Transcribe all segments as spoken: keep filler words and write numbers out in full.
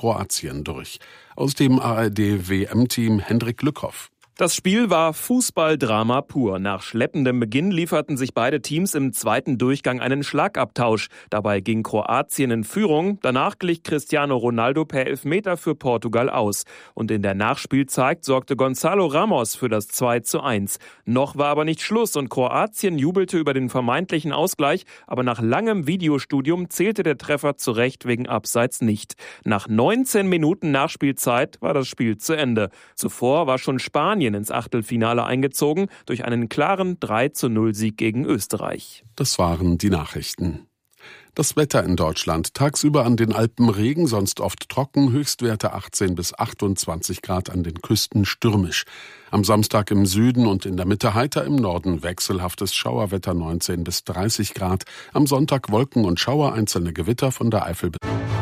Kroatien durch. Aus dem A R D-W M-Team Hendrik Lückhoff. Das Spiel war Fußballdrama pur. Nach schleppendem Beginn lieferten sich beide Teams im zweiten Durchgang einen Schlagabtausch. Dabei ging Kroatien in Führung. Danach glich Cristiano Ronaldo per Elfmeter für Portugal aus. Und in der Nachspielzeit sorgte Gonzalo Ramos für das zwei zu eins. Noch war aber nicht Schluss und Kroatien jubelte über den vermeintlichen Ausgleich. Aber nach langem Videostudium zählte der Treffer zu Recht wegen Abseits nicht. Nach neunzehn Minuten Nachspielzeit war das Spiel zu Ende. Zuvor war schon Spanien ins Achtelfinale eingezogen durch einen klaren drei zu null Sieg gegen Österreich. Das waren die Nachrichten. Das Wetter in Deutschland. Tagsüber an den Alpen Regen, sonst oft trocken, Höchstwerte achtzehn bis achtundzwanzig Grad, an den Küsten stürmisch. Am Samstag im Süden und in der Mitte heiter, im Norden wechselhaftes Schauerwetter neunzehn bis dreißig Grad. Am Sonntag Wolken und Schauer, einzelne Gewitter von der Eifel bis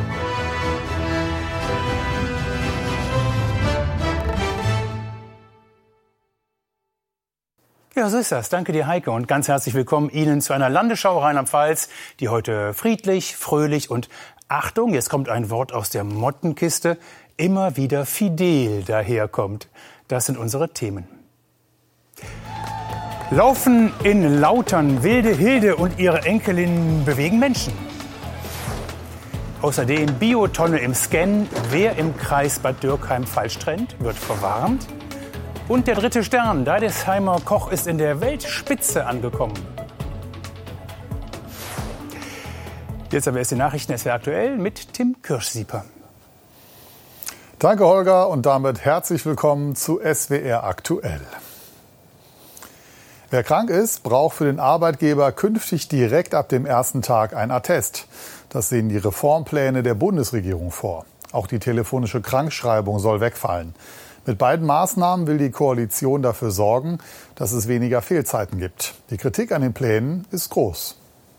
Ja, so ist das. Danke dir, Heike, und ganz herzlich willkommen Ihnen zu einer Landesschau Rheinland-Pfalz, die heute friedlich, fröhlich und, Achtung, jetzt kommt ein Wort aus der Mottenkiste, immer wieder fidel daherkommt. Das sind unsere Themen. Laufen in Lautern, wilde Hilde und ihre Enkelin bewegen Menschen. Außerdem Biotonne im Scan, wer im Kreis Bad Dürkheim falsch trennt, wird verwarnt. Und der dritte Stern, Deidesheimer Koch ist in der Weltspitze angekommen. Jetzt aber erst die Nachrichten S W R aktuell mit Tim Kirschsieper. Danke, Holger, und damit herzlich willkommen zu S W R aktuell. Wer krank ist, braucht für den Arbeitgeber künftig direkt ab dem ersten Tag ein Attest. Das sehen die Reformpläne der Bundesregierung vor. Auch die telefonische Krankschreibung soll wegfallen. Mit beiden Maßnahmen will die Koalition dafür sorgen, dass es weniger Fehlzeiten gibt. Die Kritik an den Plänen ist groß.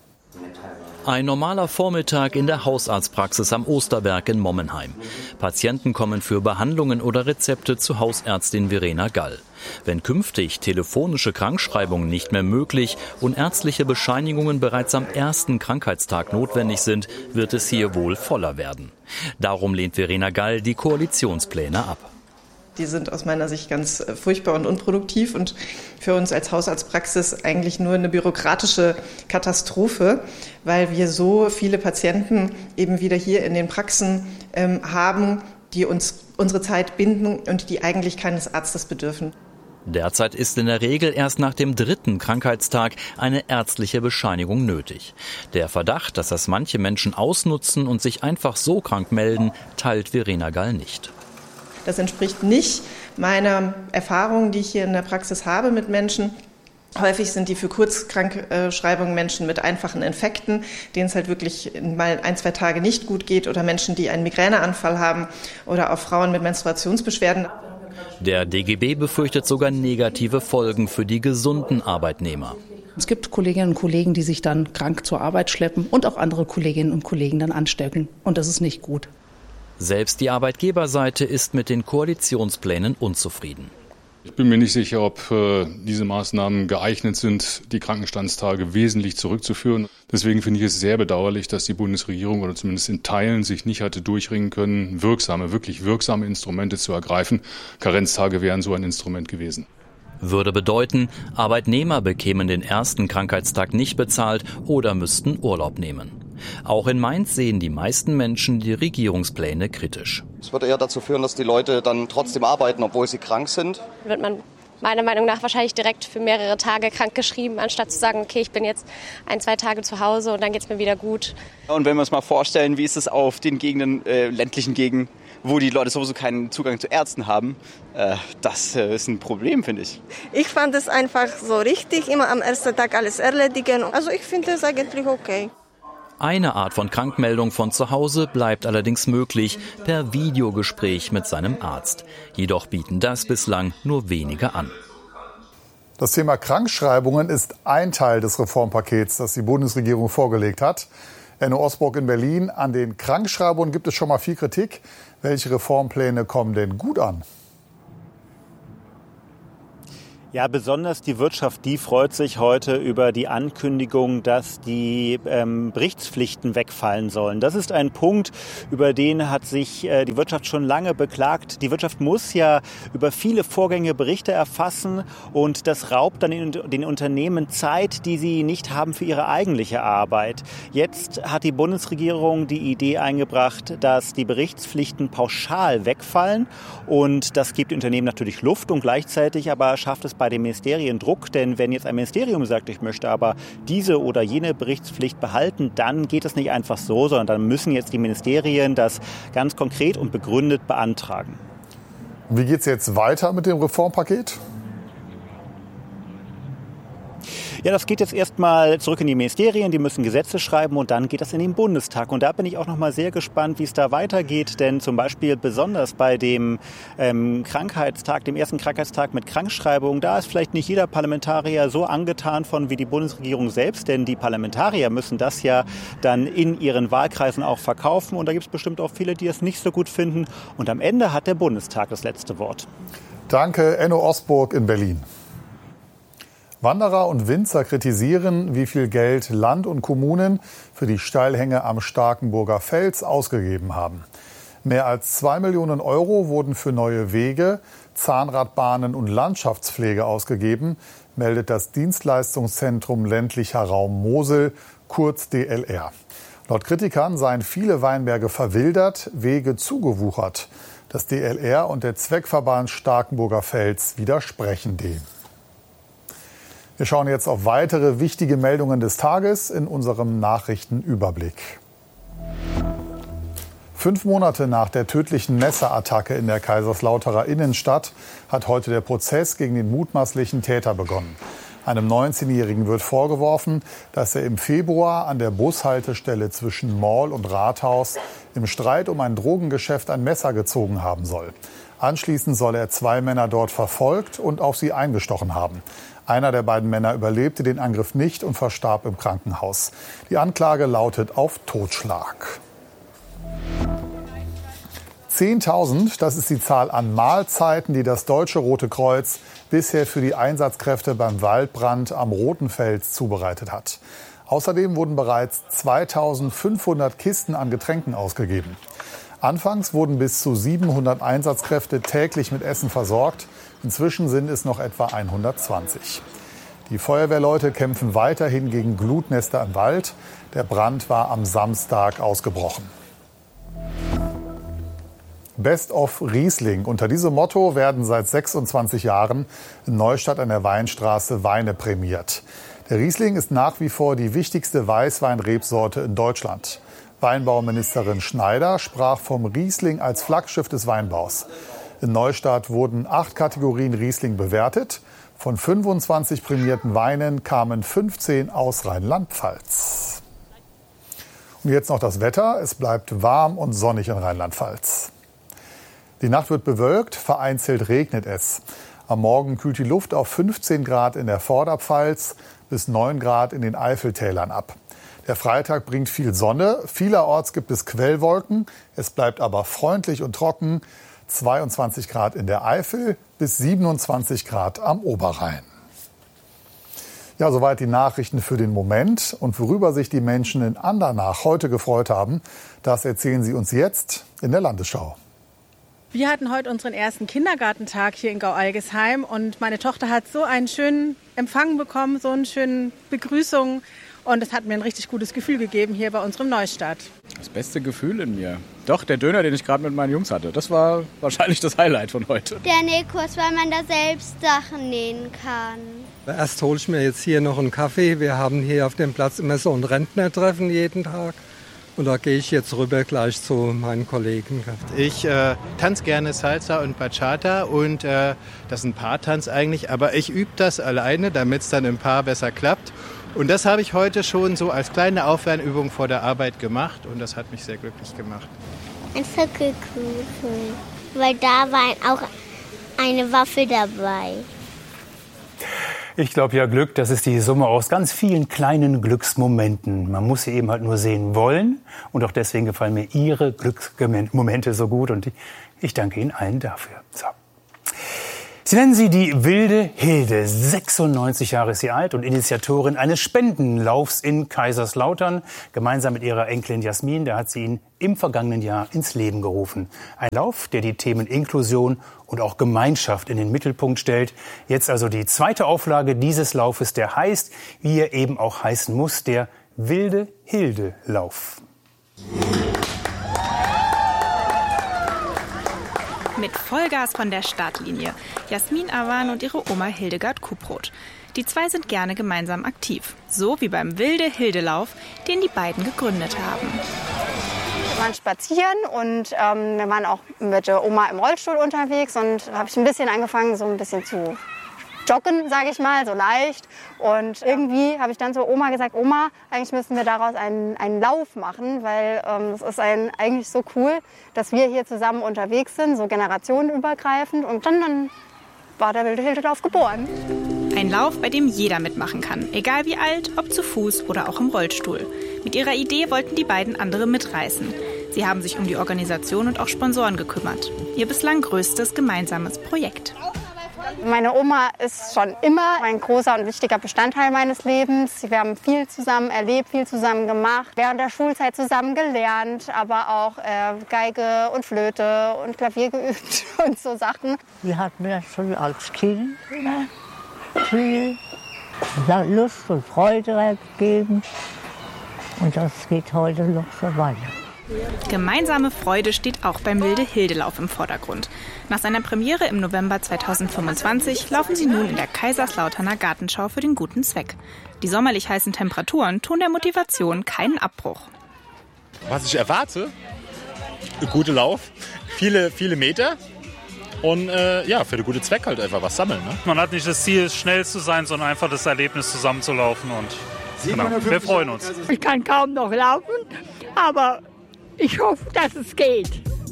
Ein normaler Vormittag in der Hausarztpraxis am Osterberg in Mommenheim. Patienten kommen für Behandlungen oder Rezepte zu Hausärztin Verena Gall. Wenn künftig telefonische Krankschreibungen nicht mehr möglich und ärztliche Bescheinigungen bereits am ersten Krankheitstag notwendig sind, wird es hier wohl voller werden. Darum lehnt Verena Gall die Koalitionspläne ab. Die sind aus meiner Sicht ganz furchtbar und unproduktiv und für uns als Hausarztpraxis eigentlich nur eine bürokratische Katastrophe, weil wir so viele Patienten eben wieder hier in den Praxen ähm, haben, die uns unsere Zeit binden und die eigentlich keines Arztes bedürfen. Derzeit ist in der Regel erst nach dem dritten Krankheitstag eine ärztliche Bescheinigung nötig. Der Verdacht, dass das manche Menschen ausnutzen und sich einfach so krank melden, teilt Verena Gall nicht. Das entspricht nicht meiner Erfahrung, die ich hier in der Praxis habe mit Menschen. Häufig sind die für Kurzkrankschreibungen Menschen mit einfachen Infekten, denen es halt wirklich mal ein, zwei Tage nicht gut geht, oder Menschen, die einen Migräneanfall haben, oder auch Frauen mit Menstruationsbeschwerden. Der D G B befürchtet sogar negative Folgen für die gesunden Arbeitnehmer. Es gibt Kolleginnen und Kollegen, die sich dann krank zur Arbeit schleppen und auch andere Kolleginnen und Kollegen dann anstecken. Und das ist nicht gut. Selbst die Arbeitgeberseite ist mit den Koalitionsplänen unzufrieden. Ich bin mir nicht sicher, ob äh, diese Maßnahmen geeignet sind, die Krankenstandstage wesentlich zurückzuführen. Deswegen finde ich es sehr bedauerlich, dass die Bundesregierung oder zumindest in Teilen sich nicht hatte durchringen können, wirksame, wirklich wirksame Instrumente zu ergreifen. Karenztage wären so ein Instrument gewesen. Würde bedeuten, Arbeitnehmer bekämen den ersten Krankheitstag nicht bezahlt oder müssten Urlaub nehmen. Auch in Mainz sehen die meisten Menschen die Regierungspläne kritisch. Es wird eher dazu führen, dass die Leute dann trotzdem arbeiten, obwohl sie krank sind. Wird man meiner Meinung nach wahrscheinlich direkt für mehrere Tage krank geschrieben, anstatt zu sagen, okay, ich bin jetzt ein, zwei Tage zu Hause und dann geht's mir wieder gut. Und wenn wir uns mal vorstellen, wie ist es auf den Gegenden, äh, ländlichen Gegenden, wo die Leute sowieso keinen Zugang zu Ärzten haben, äh, das äh, ist ein Problem, finde ich. Ich fand es einfach so richtig, immer am ersten Tag alles erledigen. Also ich finde es eigentlich okay. Eine Art von Krankmeldung von zu Hause bleibt allerdings möglich, per Videogespräch mit seinem Arzt. Jedoch bieten das bislang nur wenige an. Das Thema Krankschreibungen ist ein Teil des Reformpakets, das die Bundesregierung vorgelegt hat. Enno Osborg in Berlin. An den Krankschreibungen gibt es schon mal viel Kritik. Welche Reformpläne kommen denn gut an? Ja, besonders die Wirtschaft, die freut sich heute über die Ankündigung, dass die ähm, Berichtspflichten wegfallen sollen. Das ist ein Punkt, über den hat sich äh, die Wirtschaft schon lange beklagt. Die Wirtschaft muss ja über viele Vorgänge Berichte erfassen und das raubt dann den, den Unternehmen Zeit, die sie nicht haben für ihre eigentliche Arbeit. Jetzt hat die Bundesregierung die Idee eingebracht, dass die Berichtspflichten pauschal wegfallen und das gibt den Unternehmen natürlich Luft und gleichzeitig aber schafft es bei den Ministerien Druck, denn wenn jetzt ein Ministerium sagt, ich möchte aber diese oder jene Berichtspflicht behalten, dann geht es nicht einfach so, sondern dann müssen jetzt die Ministerien das ganz konkret und begründet beantragen. Wie geht es jetzt weiter mit dem Reformpaket? Ja, das geht jetzt erstmal zurück in die Ministerien, die müssen Gesetze schreiben und dann geht das in den Bundestag. Und da bin ich auch noch mal sehr gespannt, wie es da weitergeht, denn zum Beispiel besonders bei dem ähm, Krankheitstag, dem ersten Krankheitstag mit Krankschreibung, da ist vielleicht nicht jeder Parlamentarier so angetan von wie die Bundesregierung selbst, denn die Parlamentarier müssen das ja dann in ihren Wahlkreisen auch verkaufen und da gibt es bestimmt auch viele, die es nicht so gut finden. Und am Ende hat der Bundestag das letzte Wort. Danke, Enno Osburg in Berlin. Wanderer und Winzer kritisieren, wie viel Geld Land und Kommunen für die Steilhänge am Starkenburger Fels ausgegeben haben. Mehr als zwei Millionen Euro wurden für neue Wege, Zahnradbahnen und Landschaftspflege ausgegeben, meldet das Dienstleistungszentrum ländlicher Raum Mosel, kurz D L R. Laut Kritikern seien viele Weinberge verwildert, Wege zugewuchert. Das D L R und der Zweckverband Starkenburger Fels widersprechen dem. Wir schauen jetzt auf weitere wichtige Meldungen des Tages in unserem Nachrichtenüberblick. Fünf Monate nach der tödlichen Messerattacke in der Kaiserslauterer Innenstadt hat heute der Prozess gegen den mutmaßlichen Täter begonnen. Einem neunzehnjährigen wird vorgeworfen, dass er im Februar an der Bushaltestelle zwischen Mall und Rathaus im Streit um ein Drogengeschäft ein Messer gezogen haben soll. Anschließend soll er zwei Männer dort verfolgt und auf sie eingestochen haben. Einer der beiden Männer überlebte den Angriff nicht und verstarb im Krankenhaus. Die Anklage lautet auf Totschlag. zehntausend, das ist die Zahl an Mahlzeiten, die das Deutsche Rote Kreuz bisher für die Einsatzkräfte beim Waldbrand am Roten Fels zubereitet hat. Außerdem wurden bereits zweitausendfünfhundert Kisten an Getränken ausgegeben. Anfangs wurden bis zu siebenhundert Einsatzkräfte täglich mit Essen versorgt. Inzwischen sind es noch etwa hundertzwanzig. Die Feuerwehrleute kämpfen weiterhin gegen Glutnester im Wald. Der Brand war am Samstag ausgebrochen. Best of Riesling. Unter diesem Motto werden seit sechsundzwanzig Jahren in Neustadt an der Weinstraße Weine prämiert. Der Riesling ist nach wie vor die wichtigste Weißweinrebsorte in Deutschland. Weinbauministerin Schneider sprach vom Riesling als Flaggschiff des Weinbaus. In Neustadt wurden acht Kategorien Riesling bewertet. Von fünfundzwanzig prämierten Weinen kamen fünfzehn aus Rheinland-Pfalz. Und jetzt noch das Wetter. Es bleibt warm und sonnig in Rheinland-Pfalz. Die Nacht wird bewölkt, vereinzelt regnet es. Am Morgen kühlt die Luft auf fünfzehn Grad in der Vorderpfalz bis neun Grad in den Eifeltälern ab. Der Freitag bringt viel Sonne. Vielerorts gibt es Quellwolken. Es bleibt aber freundlich und trocken. zweiundzwanzig Grad in der Eifel bis siebenundzwanzig Grad am Oberrhein. Ja, soweit die Nachrichten für den Moment. Und worüber sich die Menschen in Andernach heute gefreut haben, das erzählen sie uns jetzt in der Landesschau. Wir hatten heute unseren ersten Kindergartentag hier in Gau-Algesheim und meine Tochter hat so einen schönen Empfang bekommen, so eine schöne Begrüßung. Und es hat mir ein richtig gutes Gefühl gegeben hier bei unserem Neustadt. Das beste Gefühl in mir? Doch, der Döner, den ich gerade mit meinen Jungs hatte. Das war wahrscheinlich das Highlight von heute. Der Nähkurs, weil man da selbst Sachen nähen kann. Erst hole ich mir jetzt hier noch einen Kaffee. Wir haben hier auf dem Platz immer so ein Rentnertreffen jeden Tag. Und da gehe ich jetzt rüber gleich zu meinen Kollegen. Ich äh, tanze gerne Salsa und Bachata und äh, das ist ein Paartanz eigentlich. Aber ich übe das alleine, damit es dann im Paar besser klappt. Und das habe ich heute schon so als kleine Aufwärmübung vor der Arbeit gemacht und das hat mich sehr glücklich gemacht. Ein Vögelkuchen, weil da war auch eine Waffel dabei. Ich glaube ja, Glück, das ist die Summe aus ganz vielen kleinen Glücksmomenten. Man muss sie eben halt nur sehen wollen und auch deswegen gefallen mir Ihre Glücksmomente so gut und ich danke Ihnen allen dafür. So. Sie nennen sie die wilde Hilde. sechsundneunzig Jahre ist sie alt und Initiatorin eines Spendenlaufs in Kaiserslautern. Gemeinsam mit ihrer Enkelin Jasmin, da hat sie ihn im vergangenen Jahr ins Leben gerufen. Ein Lauf, der die Themen Inklusion und auch Gemeinschaft in den Mittelpunkt stellt. Jetzt also die zweite Auflage dieses Laufes, der heißt, wie er eben auch heißen muss, der Wilde Hilde Lauf. Mit Vollgas von der Startlinie. Jasmin Awan und ihre Oma Hildegard Kuproth. Die zwei sind gerne gemeinsam aktiv. So wie beim Wilde Hilde Lauf, den die beiden gegründet haben. Wir waren spazieren und ähm, wir waren auch mit der Oma im Rollstuhl unterwegs. Und da habe ich ein bisschen angefangen, so ein bisschen zu joggen, sage ich mal, so leicht. Und irgendwie habe ich dann zur Oma gesagt, Oma, eigentlich müssen wir daraus einen, einen Lauf machen, weil ähm, es ist ein, eigentlich so cool, dass wir hier zusammen unterwegs sind, so generationenübergreifend. Und dann, dann war der Wilde Hilde Lauf geboren. Ein Lauf, bei dem jeder mitmachen kann, egal wie alt, ob zu Fuß oder auch im Rollstuhl. Mit ihrer Idee wollten die beiden andere mitreißen. Sie haben sich um die Organisation und auch Sponsoren gekümmert. Ihr bislang größtes gemeinsames Projekt. Meine Oma ist schon immer ein großer und wichtiger Bestandteil meines Lebens. Wir haben viel zusammen erlebt, viel zusammen gemacht, während der Schulzeit zusammen gelernt, aber auch äh, Geige und Flöte und Klavier geübt und so Sachen. Sie hat mir schon als Kind immer viel Lust und Freude gegeben und das geht heute noch so weiter. Gemeinsame Freude steht auch beim Wilde Hilde Lauf im Vordergrund. Nach seiner Premiere im November zweitausendfünfundzwanzig laufen sie nun in der Kaiserslauterner Gartenschau für den guten Zweck. Die sommerlich heißen Temperaturen tun der Motivation keinen Abbruch. Was ich erwarte? Ein guter Lauf, viele, viele Meter und äh, ja, für den guten Zweck halt einfach was sammeln. Ne? Man hat nicht das Ziel, schnell zu sein, sondern einfach das Erlebnis zusammenzulaufen und genau, wir freuen uns. Ich kann kaum noch laufen, aber ich hoffe, dass es geht.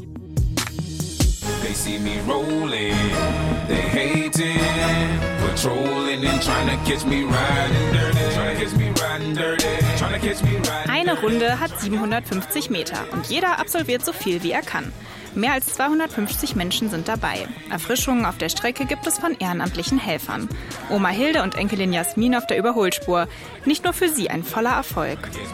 They see me rolling, they hating, patrolling and trying to catch me riding dirty, trying to catch me riding dirty, trying to catch me riding. Eine Runde hat siebenhundertfünfzig Meter und jeder absolviert so viel, wie er kann. Mehr als zweihundertfünfzig Menschen sind dabei. Erfrischungen auf der Strecke gibt es von ehrenamtlichen Helfern. Oma Hilde und Enkelin Jasmin auf der Überholspur. Nicht nur für sie ein voller Erfolg.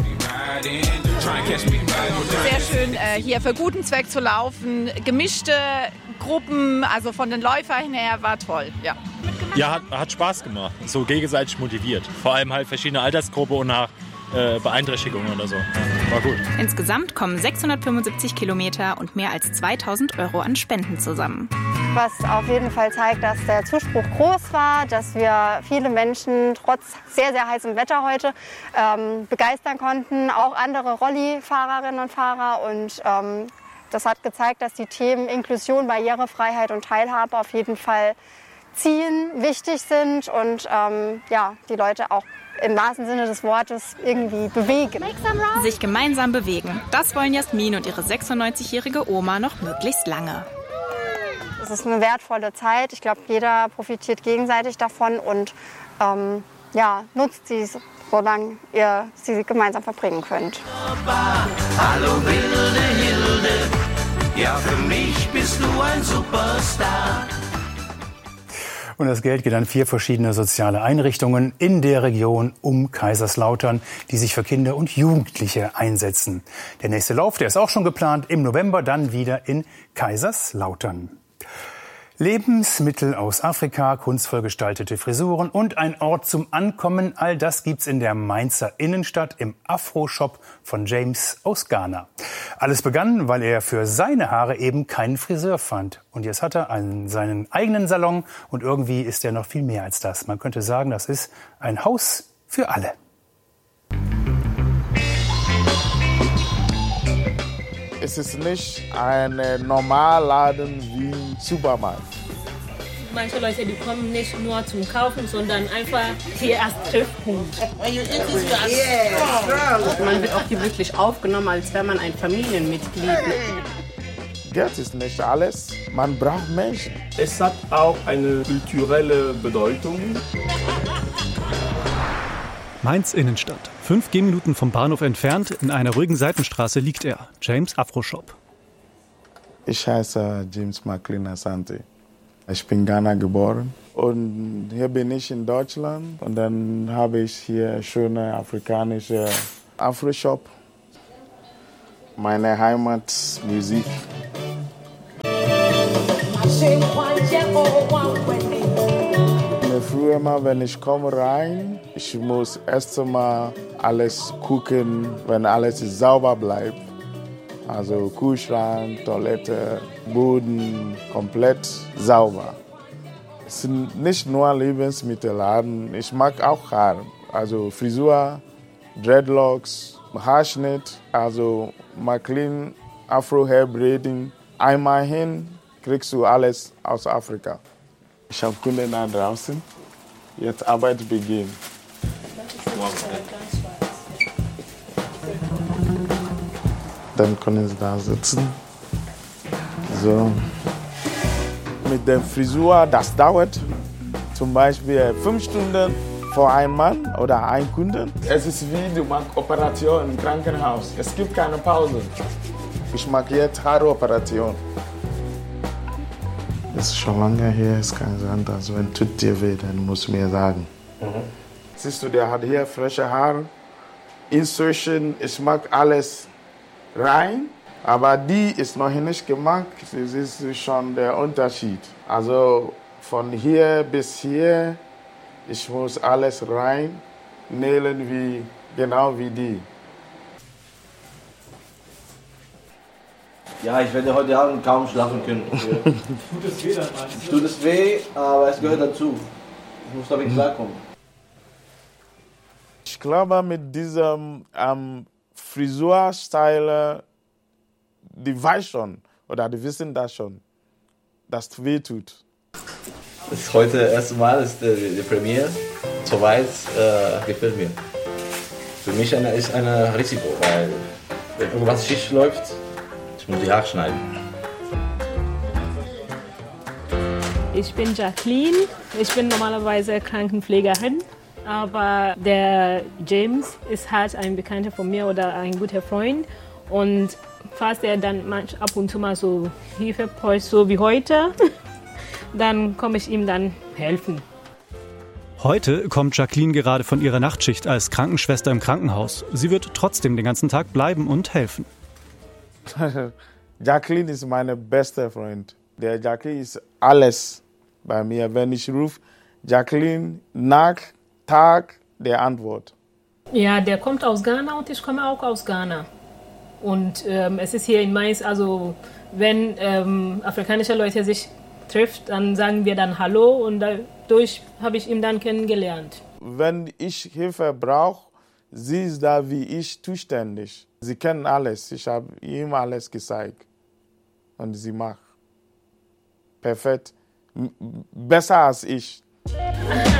Sehr schön, hier für guten Zweck zu laufen. Gemischte Gruppen, also von den Läufern her, war toll. Ja, ja hat, hat Spaß gemacht. So gegenseitig motiviert. Vor allem halt verschiedene Altersgruppen und nach äh, Beeinträchtigungen oder so. War gut. Insgesamt kommen sechshundertfünfundsiebzig Kilometer und mehr als zweitausend Euro an Spenden zusammen. Was auf jeden Fall zeigt, dass der Zuspruch groß war, dass wir viele Menschen trotz sehr, sehr heißem Wetter heute ähm, begeistern konnten. Auch andere Rolli-Fahrerinnen und Fahrer. Und ähm, das hat gezeigt, dass die Themen Inklusion, Barrierefreiheit und Teilhabe auf jeden Fall ziehen, wichtig sind und ähm, ja, die Leute auch im wahrsten Sinne des Wortes irgendwie bewegen. Sich gemeinsam bewegen. Das wollen Jasmin und ihre sechsundneunzigjährige Oma noch möglichst lange. Es ist eine wertvolle Zeit. Ich glaube, jeder profitiert gegenseitig davon und ähm, ja, nutzt sie, solange ihr sie gemeinsam verbringen könnt. Hallo wilde Hilde, ja für mich bist du ein Superstar. Und das Geld geht an vier verschiedene soziale Einrichtungen in der Region um Kaiserslautern, die sich für Kinder und Jugendliche einsetzen. Der nächste Lauf, der ist auch schon geplant, im November dann wieder in Kaiserslautern. Lebensmittel aus Afrika, kunstvoll gestaltete Frisuren und ein Ort zum Ankommen, all das gibt's in der Mainzer Innenstadt im Afro-Shop von James aus Ghana. Alles begann, weil er für seine Haare eben keinen Friseur fand. Und jetzt hat er einen, seinen eigenen Salon und irgendwie ist er noch viel mehr als das. Man könnte sagen, das ist ein Haus für alle. Es ist nicht ein Normalladen wie ein Supermarkt. Manche Leute, die kommen nicht nur zum Kaufen, sondern einfach hier als Treffpunkt. Man wird auch hier wirklich aufgenommen, als wäre man ein Familienmitglied. Geld ist nicht alles, man braucht Menschen. Es hat auch eine kulturelle Bedeutung. Mainz Innenstadt. Fünf Gehminuten vom Bahnhof entfernt, in einer ruhigen Seitenstraße liegt er, James Afro Shop. Ich heiße James McLean Asante. Ich bin in Ghana geboren und hier bin ich in Deutschland und dann habe ich hier eine schöne afrikanische Afro-Shop. Meine Heimatmusik. Früher mal, wenn ich komme rein, ich muss erst mal alles gucken, wenn alles sauber bleibt. Also Kühlschrank, Toilette, Boden, komplett sauber. Es sind nicht nur Lebensmittelladen, ich mag auch Haare. Also Frisur, Dreadlocks, Haarschnitt, also McLean, Afro-Hair Braiding. Einmal hin kriegst du alles aus Afrika. Ich habe Kunden da draußen. Jetzt Arbeit beginnt. Dann können sie da sitzen. So. Mit der Frisur, das dauert zum Beispiel fünf Stunden für einen Mann oder einen Kunden. Es ist wie du machst Operation im Krankenhaus. Es gibt keine Pause. Ich mache jetzt Haaroperation. Das ist schon lange her, es kann sein, dass wenn tut dir weh, dann musst du mir sagen. Mhm. Siehst du, der hat hier frische Haare, Insertion, ich mag alles rein, aber die ist noch nicht gemacht, das ist schon der Unterschied. Also von hier bis hier, ich muss alles rein, nähen wie, genau wie die. Ja, ich werde heute Abend kaum schlafen können. Tut es weh dann eigentlich? Tut es weh, aber es gehört dazu. Ich muss damit klarkommen. Ich glaube, mit diesem ähm, Frisur-Style, die weiß schon, oder die wissen das schon, dass es weh tut. Das ist heute das erste Mal, das ist die, die Premiere. Soweit äh, gefällt mir. Für mich eine, ist ein Risiko, weil wenn irgendwas schief läuft, ich muss die Haare schneiden. Ich bin Jacqueline. Ich bin normalerweise Krankenpflegerin. Aber der James ist halt ein Bekannter von mir oder ein guter Freund. Und falls er dann ab und zu mal so Hilfe braucht, so wie heute, dann komme ich ihm dann helfen. Heute kommt Jacqueline gerade von ihrer Nachtschicht als Krankenschwester im Krankenhaus. Sie wird trotzdem den ganzen Tag bleiben und helfen. Jacqueline ist meine beste Freund. Der Jacqueline ist alles bei mir. Wenn ich rufe, Jacqueline, Nacht, Tag, der Antwort. Ja, der kommt aus Ghana und ich komme auch aus Ghana. Und ähm, es ist hier in Mais, also wenn ähm, afrikanische Leute sich treffen, dann sagen wir dann Hallo und dadurch habe ich ihn dann kennengelernt. Wenn ich Hilfe brauche, sie ist da wie ich zuständig. Sie kennen alles. Ich habe ihm alles gezeigt. Und sie macht perfekt. Besser als ich.